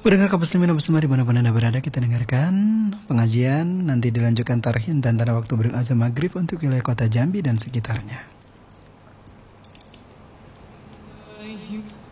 Pendengar kaum muslimin dan muslimat dimanapun Anda berada, kita dengarkan pengajian, nanti dilanjutkan tarhim dan tanda waktu berazan maghrib untuk wilayah kota Jambi dan sekitarnya.